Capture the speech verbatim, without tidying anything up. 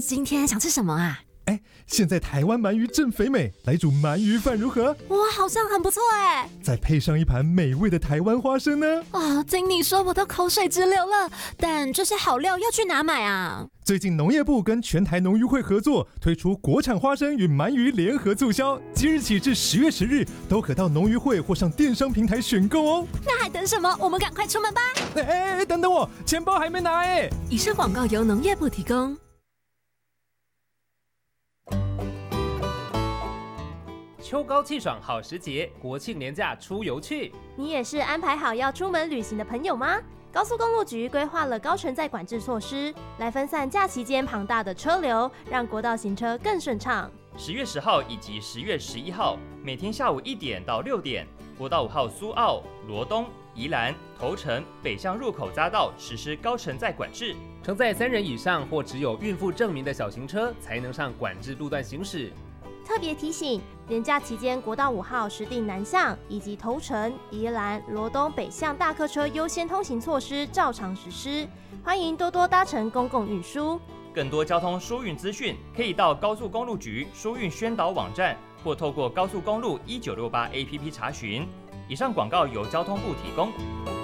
今天想吃什么啊？ 哎，现在台湾鳗鱼正肥美，来煮鳗鱼饭如何？ 哇，好像很不错哎！ 再配上一盘美味的台湾花生呢？ 哦，经你说我都口水直流了。但这些好料要去哪买啊？ 最近农业部跟全台农渔会合作，推出国产花生与鳗鱼联合促销，即日起至十月十日，都可到农渔会或上电商平台选购哦。 那还等什么？我们赶快出门吧！ 哎哎哎，等等我，钱包还没拿哎！ 以上广告由农业部提供。 秋高气爽好时节，国庆连假出游去。 你也是安排好要出门旅行的朋友吗？高速公路局规划了高承载管制措施，来分散假期间庞大的车流，让国道行车更顺畅。 十月十号以及十月十一号，每天下午一点到六点，国道五号苏澳、罗东、宜兰、头城、北向入口匝道实施高承载管制， 承载三人以上或只有孕妇证明的小型车才能上管制路段行驶。 特别提醒，连假期间国道五号实定南向以及头城、宜兰、罗东北向大客车优先通行措施照常实施，欢迎多多搭乘公共运输。 更多交通疏运资讯，可以到高速公路局疏运宣导网站，或透过高速公路一九六八 A P P 查询。以上广告由交通部提供。